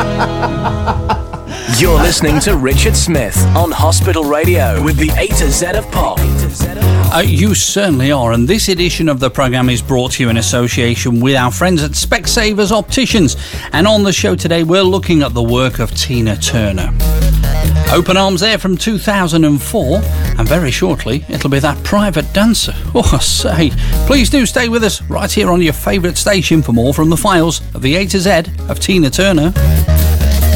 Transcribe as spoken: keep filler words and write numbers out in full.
You're listening to Richard Smith on Hospital Radio with the A to Z of Pop. Uh, you certainly are, and this edition of the programme is brought to you in association with our friends at Specsavers Opticians. And on the show today, we're looking at the work of Tina Turner. Open Arms there from two thousand four, and very shortly, it'll be That Private Dancer. Oh, I say, please do stay with us right here on your favourite station for more from the files of the A to Z of Tina Turner.